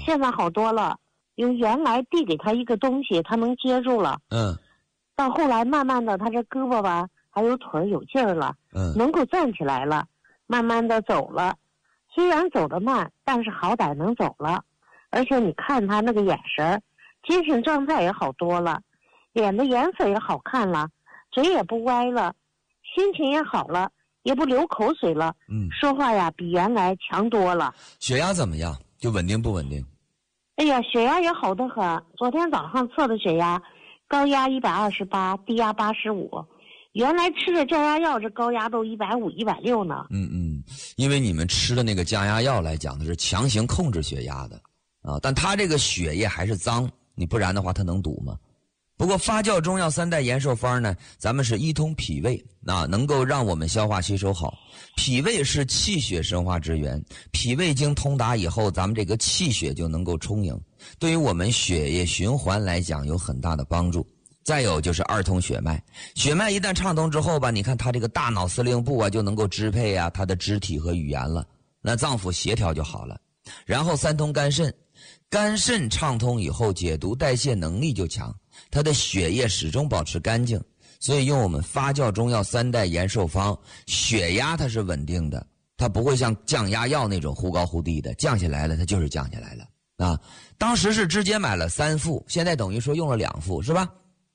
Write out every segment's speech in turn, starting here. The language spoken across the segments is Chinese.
现在好多了。因为原来递给他一个东西，他能接住了。到后来慢慢的，他这胳膊吧还有腿儿有劲儿了。能够站起来了，慢慢的走了。虽然走得慢，但是好歹能走了。而且你看他那个眼神，精神状态也好多了，脸的颜色也好看了，嘴也不歪了，心情也好了，也不流口水了。说话呀比原来强多了。 血压怎么样？就稳定不稳定？ 哎呀，血压也好得很。昨天早上测的血压，高压128，低压85。原来吃的降压药，这高压都150、160呢。 因为你们吃的那个降压药来讲的是强行控制血压的啊，但他这个血液还是脏，你不然的话他能堵吗？不过发酵中药3代延寿方呢，咱们是一通脾胃啊，能够让我们消化吸收好。脾胃是气血生化之源，脾胃经通达以后，咱们这个气血就能够充盈，对于我们血液循环来讲有很大的帮助。再有就是二通血脉，血脉一旦畅通之后吧，你看他这个大脑司令部啊就能够支配啊他的肢体和语言了，那脏腑协调就好了。然后3通肝肾，肝肾畅通以后，解毒代谢能力就强，他的血液始终保持干净。所以用我们发酵中药3代延寿方，血压它是稳定的，它不会像降压药那种忽高忽低的，降下来了它就是降下来了啊。当时是直接买了3副，现在等于说用了2副是吧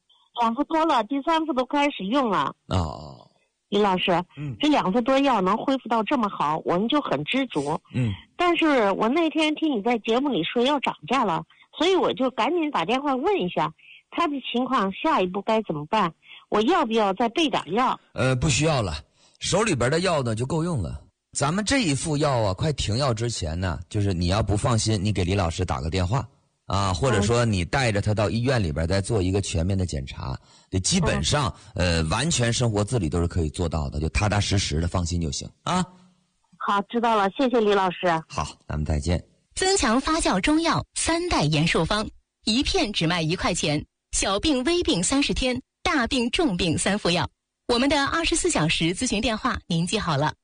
？2副多了，第3副都开始用了。李老师，这2副多药能恢复到这么好，我们就很知足。但是我那天听你在节目里说要涨价了，所以我就赶紧打电话问一下他的情况，下一步该怎么办？我要不要再备点药？ 不需要了，手里边的药呢就够用了。咱们这一副药啊，快停药之前呢，就是你要不放心，你给李老师打个电话啊，或者说你带着他到医院里边再做一个全面的检查。基本上完全生活自理都是可以做到的，就踏踏实实的放心就行啊。 好，知道了，谢谢李老师。 好，咱们再见。 增强发酵中药3代延寿方，一片只卖1块钱，小病微病30天，大病重病3副药。我们的24小时咨询电话您记好了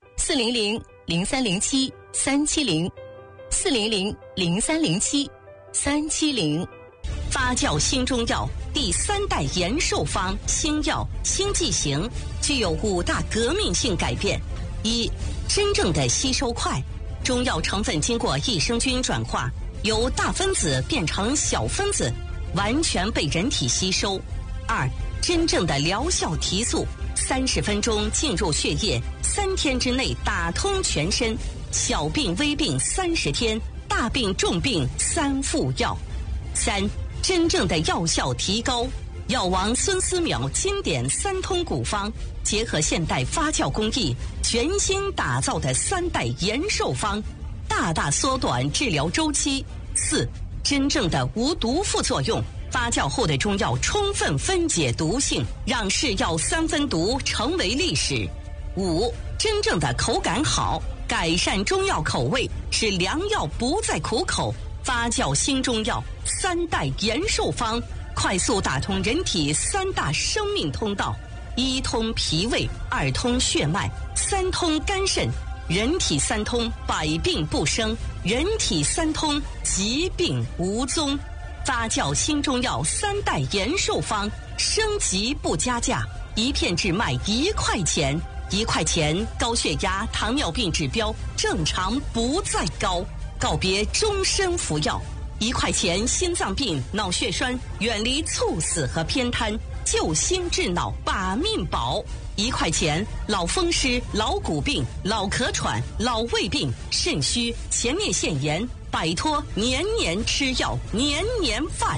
，400-0307-370，400-0307-370。 发酵新中药第3代延寿方新药新剂型，具有5大革命性改变。1、真正的吸收快，中药成分经过益生菌转化，由大分子变成小分子，完全被人体吸收。2、真正的疗效提速，30分钟进入血液，3天之内打通全身，小病微病30天，大病重病3副药。3、真正的药效提高，药王孙思邈经典3通古方，结合现代发酵工艺，全新打造的3代延寿方，大大缩短治疗周期。4、真正的无毒副作用，发酵后的中药充分分解毒性，让是药3分毒成为历史。5、真正的口感好，改善中药口味，使良药不再苦口。发酵新中药3代延寿方，快速打通人体3大生命通道：1通脾胃，2通血脉，3通肝肾。人体3通，百病不生；人体3通，疾病无踪。发酵新中药3代延寿方，升级不加价，一片只卖1块钱。1块钱，高血压、糖尿病指标正常不再高，告别终身服药。1块钱，心脏病、脑血栓远离猝死和偏瘫，救心治脑把命保。1块钱，老风湿、老骨病、老咳喘、老胃病、肾虚、前列腺炎，摆脱年年吃药、年年犯。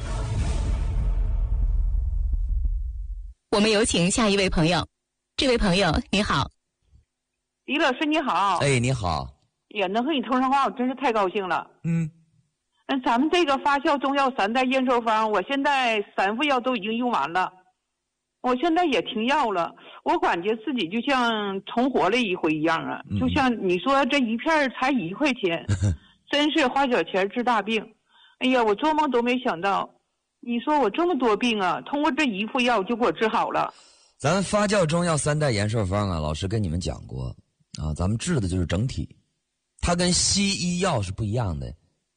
我们有请下一位朋友。这位朋友你好。 李老师你好。 哎，你好。 也能和你通上话，我真是太高兴了。咱们这个发酵中药3代延寿方，我现在3副药都已经用完了，我现在也停药了，我感觉自己就像重活了一回一样啊。就像你说这一片才1块钱，真是花小钱治大病。哎呀，我做梦都没想到，你说我这么多病啊，通过这1副药就给我治好了。 咱们发酵中药3代延寿方啊，老师跟你们讲过啊，咱们治的就是整体，它跟西医药是不一样的。